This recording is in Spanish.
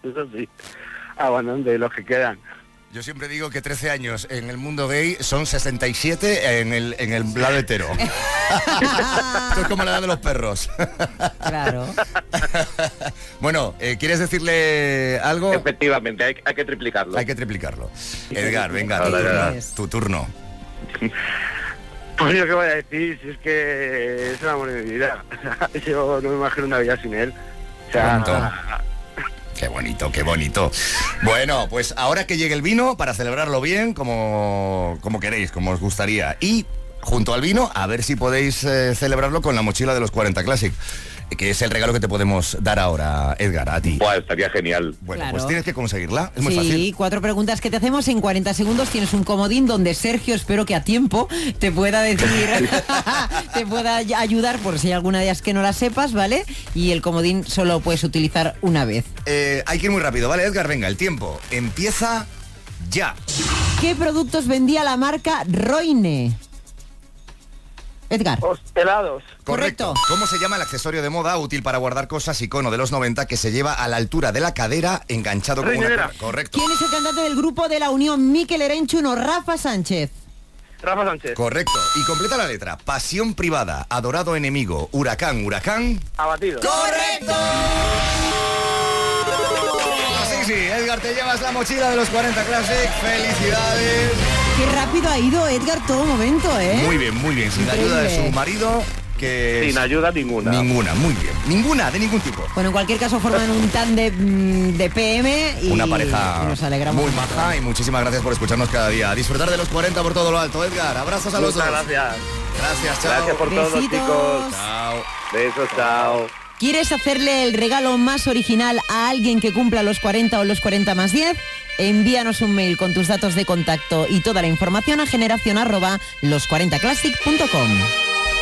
Eso sí. Bueno, de los que quedan. Yo siempre digo que 13 años en el mundo gay son 67 en el lado hetero. Esto es como la edad de los perros. Claro. Bueno, ¿quieres decirle algo? Efectivamente, hay que triplicarlo. Hay que triplicarlo. Edgar, venga, tu turno. Pues yo qué voy a decir, si es que es el amor de mi vida. Yo no me imagino una vida sin él. O sea... Qué bonito, qué bonito. Bueno, pues ahora que llegue el vino, para celebrarlo bien, como queréis, como os gustaría. Y junto al vino, a ver si podéis celebrarlo con la mochila de los 40 Classic, que es el regalo que te podemos dar ahora, Edgar, a ti. Pues estaría genial. Bueno, Claro. pues tienes que conseguirla, es muy Sí, fácil. 4 preguntas que te hacemos en 40 segundos. Tienes un comodín donde Sergio, espero que a tiempo, te pueda decir, te pueda ayudar por si hay alguna de ellas que no la sepas, ¿vale? Y el comodín solo puedes utilizar una vez. Hay que ir muy rápido, ¿vale, Edgar? Venga, el tiempo empieza ya. ¿Qué productos vendía la marca Roine? Edgar. Helados. Correcto. ¿Cómo se llama el accesorio de moda útil para guardar cosas, icono de los 90, que se lleva a la altura de la cadera enganchado con una Reinera. correa? Correcto. ¿Quién es el cantante del grupo de la Unión? ¿Mikel Erenchun o Rafa Sánchez? Rafa Sánchez. Correcto. Y completa la letra. Pasión privada, adorado enemigo, huracán, huracán. Abatido. ¡Correcto! Sí, Edgar, te llevas la mochila de los 40 Classic. ¡Felicidades! Qué rápido ha ido Edgar todo momento, ¿eh? Muy bien, muy bien. Sin Increíble. ayuda de su marido, que... Sin ayuda ninguna. Ninguna, muy bien. Ninguna, de ningún tipo. Bueno, en cualquier caso forman un tándem de PM y Una pareja y nos alegramos muy mucho. maja y muchísimas gracias por escucharnos cada día. A disfrutar de los 40 por todo lo alto, Edgar. Abrazos a los dos. Muchas gracias. Gracias, chao. Gracias por todo, Besitos. chicos. Chao. Besos, chao. ¿Quieres hacerle el regalo más original a alguien que cumpla los 40 o los 40 más 10? Envíanos un mail con tus datos de contacto y toda la información a generación@los40classic.com.